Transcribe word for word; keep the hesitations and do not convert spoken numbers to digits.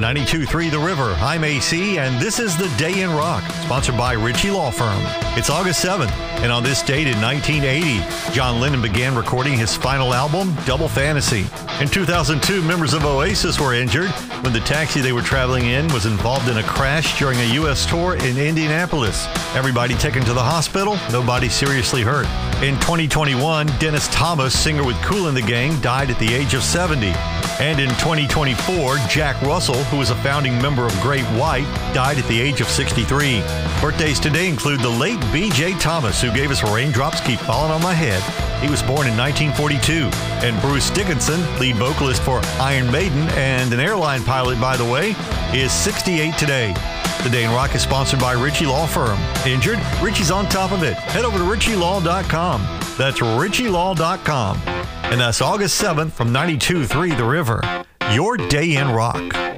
ninety-two point three The River, I'm A C, and this is The Day in Rock, sponsored by Ritchie Law Firm. It's August seventh, and on this date in nineteen eighty, John Lennon began recording his final album, Double Fantasy. In two thousand two, members of Oasis were injured when the taxi they were traveling in was involved in a crash during a U S tour in Indianapolis. Everybody taken to the hospital, nobody seriously hurt. In twenty twenty-one, Dennis Thomas, singer with Kool and the Gang, died at the age of seventy. And in twenty twenty-four, Jack Russell, who was a founding member of Great White, died at the age of sixty-three. Birthdays today include the late B J Thomas, who gave us Raindrops Keep Falling on My Head. He was born in nineteen forty-two. And Bruce Dickinson, lead vocalist for Iron Maiden and an airline pilot, by the way, is sixty-eight today. The Day in Rock is sponsored by Ritchie Law Firm. Injured? Ritchie's on top of it. Head over to ritchie law dot com. That's ritchie law dot com. And that's August seventh from ninety-two point three The River. Your Day in Rock.